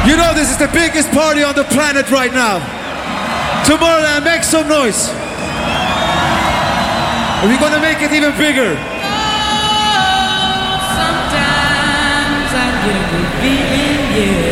You know this is the biggest party on the planet right now. Tomorrowland, make some noise. We're gonna make it even bigger.